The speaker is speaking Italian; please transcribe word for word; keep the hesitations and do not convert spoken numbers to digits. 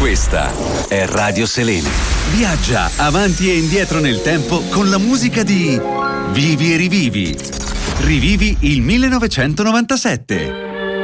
Questa è Radio Selene. Viaggia avanti e indietro nel tempo con la musica di Vivi e Rivivi. Rivivi il millenovecentonovantasette.